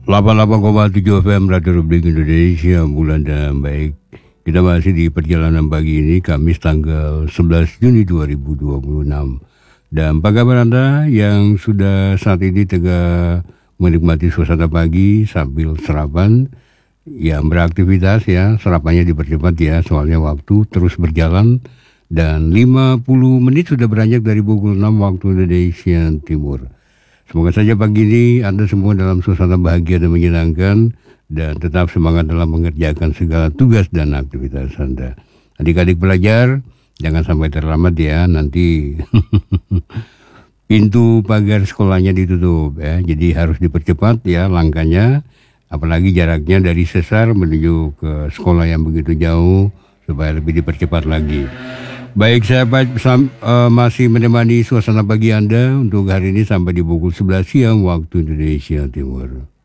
88,7 FM Radio Republik Indonesia, bulan dan baik. Kita masih di perjalanan pagi ini, Kamis tanggal 11 Juni 2026. Dan apa kabar Anda yang sudah saat ini tengah menikmati suasana pagi sambil sarapan, yang beraktivitas ya, sarapannya dipercepat ya, soalnya waktu terus berjalan. Dan 50 menit sudah beranjak dari pukul 6 waktu Indonesia Timur. Semoga saja pagi ini Anda semua dalam suasana bahagia dan menyenangkan dan tetap semangat dalam mengerjakan segala tugas dan aktivitas Anda. Adik-adik belajar, jangan sampai terlambat ya, nanti pintu pagar sekolahnya ditutup ya. Jadi harus dipercepat ya langkahnya, apalagi jaraknya dari sesar menuju ke sekolah yang begitu jauh supaya lebih dipercepat lagi. Baik, saya masih menemani suasana pagi Anda untuk hari ini sampai di pukul 11 siang waktu Indonesia Timur.